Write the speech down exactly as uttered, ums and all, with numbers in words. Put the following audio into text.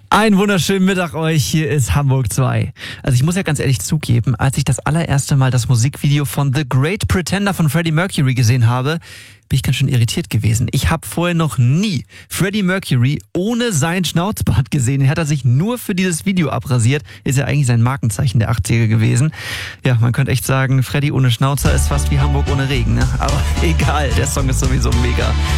Einen wunderschönen Mittag euch, hier ist Hamburg zwei. Also ich muss ja ganz ehrlich zugeben, als ich das allererste Mal das Musikvideo von The Great Pretender von Freddie Mercury gesehen habe, bin ich ganz schön irritiert gewesen. Ich habe vorher noch nie Freddie Mercury ohne sein Schnauzbart gesehen. Er hat er sich nur für dieses Video abrasiert. Ist ja eigentlich sein Markenzeichen der achtziger gewesen. Ja, man könnte echt sagen, Freddie ohne Schnauzer ist fast wie Hamburg ohne Regen, ne? Aber egal, der Song ist sowieso mega.